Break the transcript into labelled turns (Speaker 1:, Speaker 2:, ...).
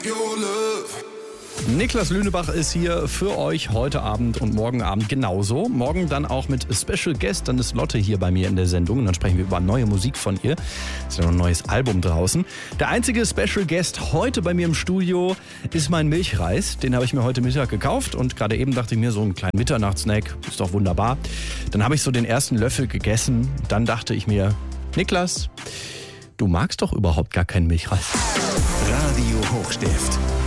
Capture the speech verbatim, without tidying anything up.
Speaker 1: Niklas Lünebach ist hier für euch heute Abend und morgen Abend genauso. Morgen dann auch mit Special Guest. Dann ist Lotte hier bei mir in der Sendung. Und dann sprechen wir über neue Musik von ihr. Ist ja noch ein neues Album draußen. Der einzige Special Guest heute bei mir im Studio ist mein Milchreis. Den habe ich mir heute Mittag gekauft. Und gerade eben dachte ich mir, so einen kleinen Mitternachtssnack ist doch wunderbar. Dann habe ich so den ersten Löffel gegessen. Dann dachte ich mir, Niklas, du magst doch überhaupt gar keinen Milchreis.
Speaker 2: Radio Hochstift.